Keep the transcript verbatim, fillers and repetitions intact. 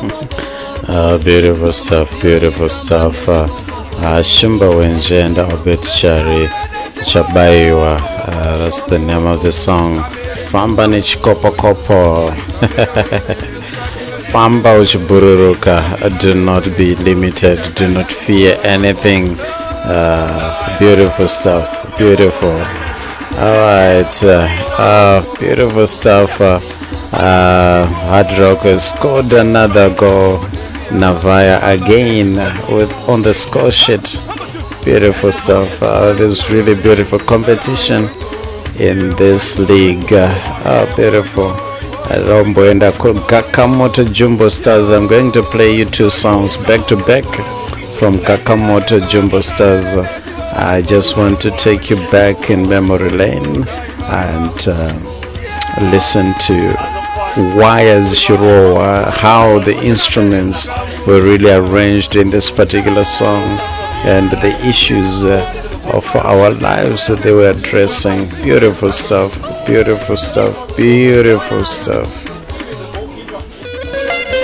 Uh, beautiful stuff, beautiful stuff. Uh, uh, Shumba Wenje and Obet Chari Chabaiwa. Uh, that's the name of the song. Famba ni chikopo kopo. Famba uchibururuka. Do not be limited. Do not fear anything. Uh, beautiful stuff. Beautiful. Alright. Uh, uh, beautiful stuff. Uh, uh, Hard Rock scored another goal. Navaya again with on the score sheet. Beautiful stuff. Uh, there's really beautiful competition in this league. Uh, oh, beautiful. Rombo and Kakamoto Jumbo Stars. I'm going to play you two songs back to back from Kakamoto Jumbo Stars. I just want to take you back in memory lane and uh, listen to wires Shiroa, how the instruments were really arranged in this particular song and the issues uh, of our lives that they were addressing. Beautiful stuff, beautiful stuff, beautiful stuff.